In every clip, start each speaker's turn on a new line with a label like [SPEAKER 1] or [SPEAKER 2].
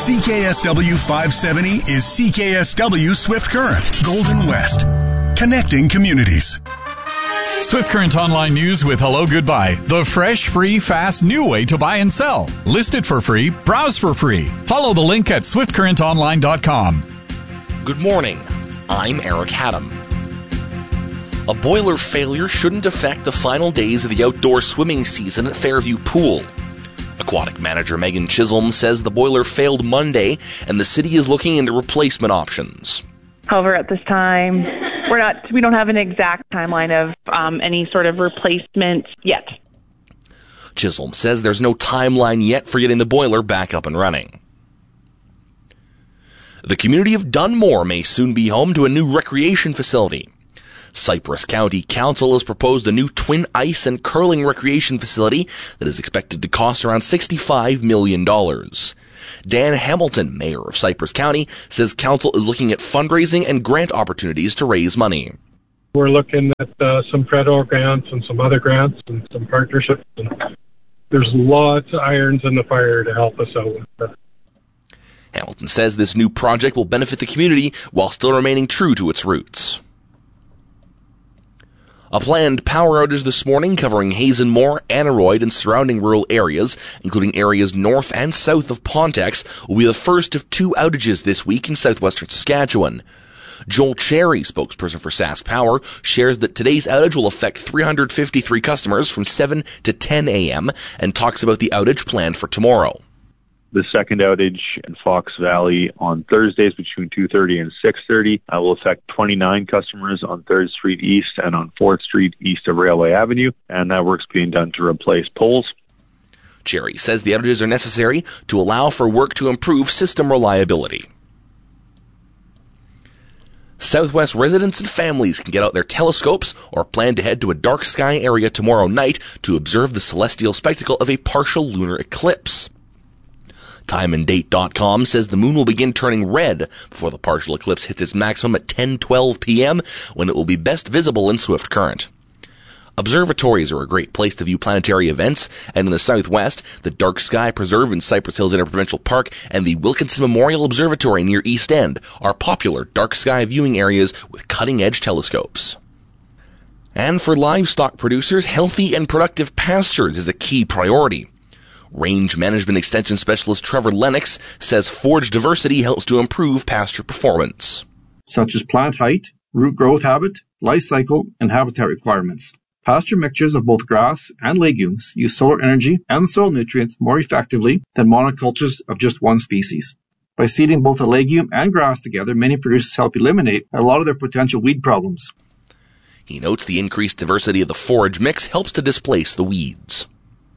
[SPEAKER 1] CKSW 570 is CKSW Swift Current, Golden West. Connecting communities.
[SPEAKER 2] Swift Current Online News with Hello Goodbye. The fresh, free, fast, new way to buy and sell. List it for free. Browse for free. Follow the link at swiftcurrentonline.com.
[SPEAKER 3] Good morning. I'm Eric Haddam. A boiler failure shouldn't affect the final days of the outdoor swimming season at Fairview Pool. Aquatic manager Megan Chisholm says the boiler failed Monday and the city is looking into replacement options.
[SPEAKER 4] However, at this time, we don't have an exact timeline of any sort of replacement yet.
[SPEAKER 3] Chisholm says there's no timeline yet for getting the boiler back up and running. The community of Dunmore may soon be home to a new recreation facility. Cypress County Council has proposed a new twin ice and curling recreation facility that is expected to cost around $65 million. Dan Hamilton, mayor of Cypress County, says council is looking at fundraising and grant opportunities to raise money.
[SPEAKER 5] We're looking at some federal grants and some other grants and some partnerships. And there's lots of irons in the fire to help us out with that.
[SPEAKER 3] Hamilton says this new project will benefit the community while still remaining true to its roots. A planned power outage this morning covering Hazen Moor, Aneroid, and surrounding rural areas, including areas north and south of Pontex, will be the first of 2 outages this week in southwestern Saskatchewan. Joel Cherry, spokesperson for Sask Power, shares that today's outage will affect 353 customers from 7 to 10 a.m. and talks about the outage planned for tomorrow.
[SPEAKER 6] The second outage in Fox Valley on Thursdays between 2:30 and 6:30 will affect 29 customers on 3rd Street East and on 4th Street east of Railway Avenue, and that work's being done to replace poles.
[SPEAKER 3] Cherry says the outages are necessary to allow for work to improve system reliability. Southwest residents and families can get out their telescopes or plan to head to a dark sky area tomorrow night to observe the celestial spectacle of a partial lunar eclipse. TimeAndDate.com says the moon will begin turning red before the partial eclipse hits its maximum at 10:12 p.m. when it will be best visible in Swift Current. Observatories are a great place to view planetary events, and in the southwest, the Dark Sky Preserve in Cypress Hills Interprovincial Park and the Wilkinson Memorial Observatory near East End are popular dark sky viewing areas with cutting-edge telescopes. And for livestock producers, healthy and productive pastures is a key priority. Range Management Extension Specialist Trevor Lennox says forage diversity helps to improve pasture performance.
[SPEAKER 7] Such as plant height, root growth habit, life cycle, and habitat requirements. Pasture mixtures of both grass and legumes use solar energy and soil nutrients more effectively than monocultures of just one species. By seeding both a legume and grass together, many producers help eliminate a lot of their potential weed problems.
[SPEAKER 3] He notes the increased diversity of the forage mix helps to displace the weeds.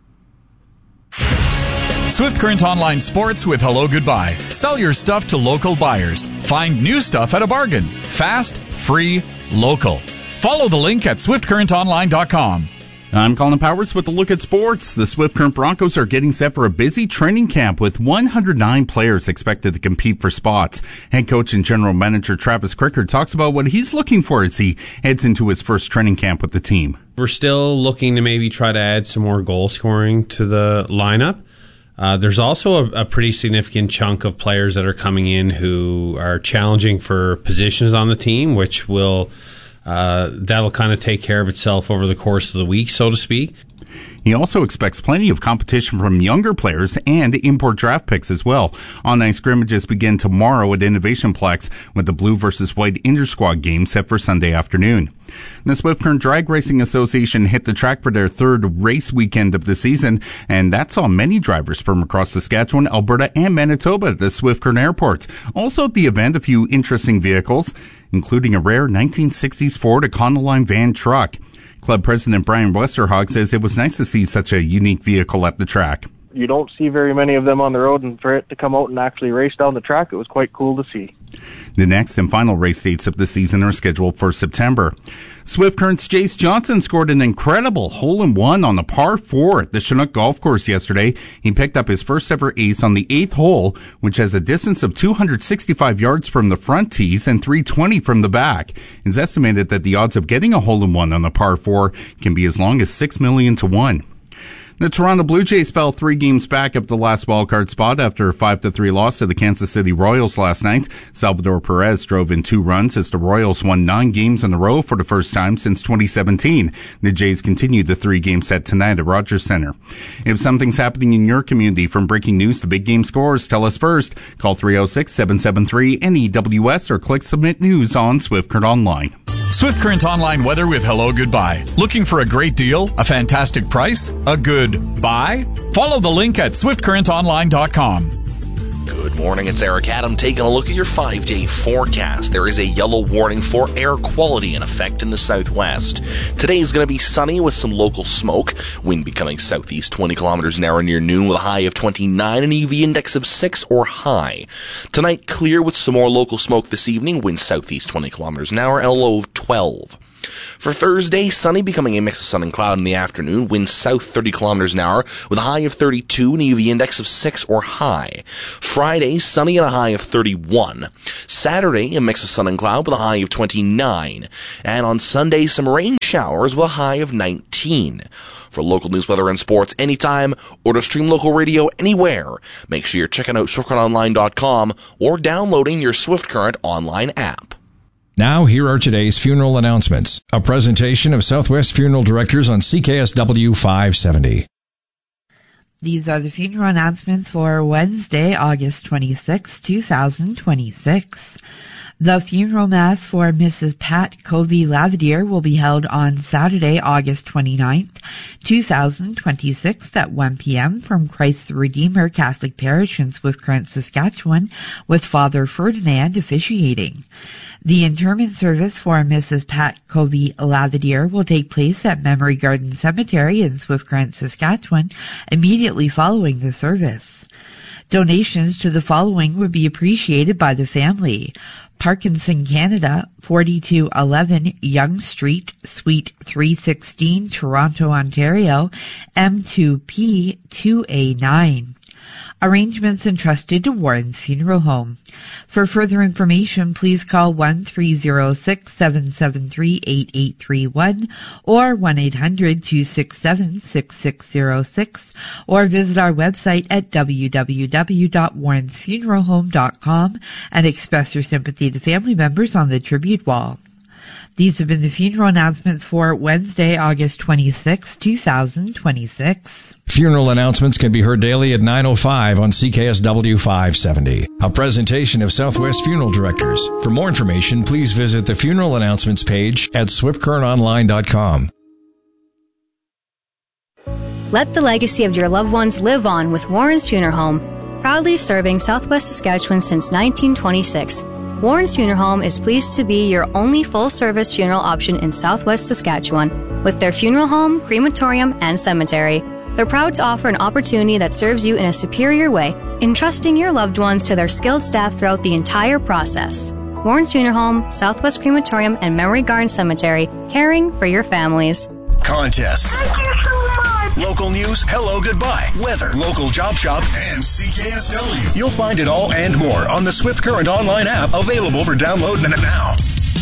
[SPEAKER 2] Swift Current Online Sports with Hello Goodbye. Sell your stuff to local buyers. Find new stuff at a bargain. Fast, free, local. Follow the link at swiftcurrentonline.com.
[SPEAKER 8] I'm Colin Powers with a look at sports. The Swift Current Broncos are getting set for a busy training camp with 109 players expected to compete for spots. Head coach and general manager Travis Crickard talks about what he's looking for as he heads into his first training camp with the team.
[SPEAKER 9] We're still looking to maybe try to add some more goal scoring to the lineup. There's also a pretty significant chunk of players that are coming in who are challenging for positions on the team, which will that'll kind of take care of itself over the course of the week, so to speak.
[SPEAKER 8] He also expects plenty of competition from younger players and import draft picks as well. On-ice scrimmages begin tomorrow at Innovationplex with the Blue versus White Inter-Squad game set for Sunday afternoon. The Swift Current Drag Racing Association hit the track for their third race weekend of the season, and that saw many drivers from across Saskatchewan, Alberta, and Manitoba at the Swift Current Airport. Also at the event, a few interesting vehicles, including a rare 1960s Ford Econoline van truck. Club President Brian Westerhog says it was nice to see such a unique vehicle at the track.
[SPEAKER 10] You don't see very many of them on the road, and for it to come out and actually race down the track, it was quite cool to see.
[SPEAKER 8] The next and final race dates of the season are scheduled for September. Swift Current's Jace Johnson scored an incredible hole-in-one on the par 4 at the Chinook Golf Course yesterday. He picked up his first ever ace on the 8th hole, which has a distance of 265 yards from the front tees and 320 from the back. It's estimated that the odds of getting a hole-in-one on the par 4 can be as long as 6 million to 1. The Toronto Blue Jays fell 3 games back up the last wildcard spot after a 5-3 loss to the Kansas City Royals last night. Salvador Perez drove in 2 runs as the Royals won 9 games in a row for the first time since 2017. The Jays continue the 3-game set tonight at Rogers Center. If something's happening in your community, from breaking news to big game scores, tell us first. Call 306-773-NEWS or click Submit News on Swift Current Online.
[SPEAKER 2] Swift Current Online weather with Hello Goodbye. Looking for a great deal? A fantastic price? A good buy? Follow the link at swiftcurrentonline.com.
[SPEAKER 3] Good morning, it's Eric Adam taking a look at your 5-day forecast. There is a yellow warning for air quality in effect in the southwest. Today is going to be sunny with some local smoke. Wind becoming southeast 20 kilometers an hour near noon with a high of 29 and UV index of 6 or high. Tonight, clear with some more local smoke this evening. Wind southeast 20 kilometers an hour and a low of 12. For Thursday, sunny, becoming a mix of sun and cloud in the afternoon. Wind south 30 kilometers an hour with a high of 32 and a UV index of 6 or high. Friday, sunny and a high of 31. Saturday, a mix of sun and cloud with a high of 29. And on Sunday, some rain showers with a high of 19. For local news, weather, and sports anytime, or to stream local radio anywhere, make sure you're checking out SwiftCurrentOnline.com or downloading your Swift Current online app.
[SPEAKER 11] Now, here are today's funeral announcements. A presentation of Southwest Funeral Directors on CKSW 570.
[SPEAKER 12] These are the funeral announcements for Wednesday, August 26, 2026. The funeral mass for Mrs. Pat Covey-Lavadier will be held on Saturday, August 29th, 2026 at 1 p.m. from Christ the Redeemer Catholic Parish in Swift Current, Saskatchewan, with Father Ferdinand officiating. The interment service for Mrs. Pat Covey-Lavadier will take place at Memory Garden Cemetery in Swift Current, Saskatchewan, immediately following the service. Donations to the following would be appreciated by the family. Parkinson Canada, 4211 Yonge Street, Suite 316, Toronto, Ontario, M2P 2A9. Arrangements entrusted to Warren's Funeral Home. For further information, please call 1-306-773-8831 or 1-800-267-6606 or visit our website at www.warrensfuneralhome.com and express your sympathy to family members on the tribute wall. These have been the funeral announcements for Wednesday, August 26, 2026.
[SPEAKER 11] Funeral announcements can be heard daily at 9:05 on CKSW 570. A presentation of Southwest Funeral Directors. For more information, please visit the funeral announcements page at swiftcurrentonline.com.
[SPEAKER 13] Let the legacy of your loved ones live on with Warren's Funeral Home, proudly serving Southwest Saskatchewan since 1926. Warren's Funeral Home is pleased to be your only full-service funeral option in Southwest Saskatchewan. With their funeral home, crematorium, and cemetery, they're proud to offer an opportunity that serves you in a superior way, entrusting your loved ones to their skilled staff throughout the entire process. Warren's Funeral Home, Southwest Crematorium, and Memory Garden Cemetery, caring for your families.
[SPEAKER 1] Contests.
[SPEAKER 14] Thank you so much.
[SPEAKER 1] Local news, hello, goodbye, weather, local job shop, and CKSW. You'll find it all and more on the Swift Current online app, available for download now.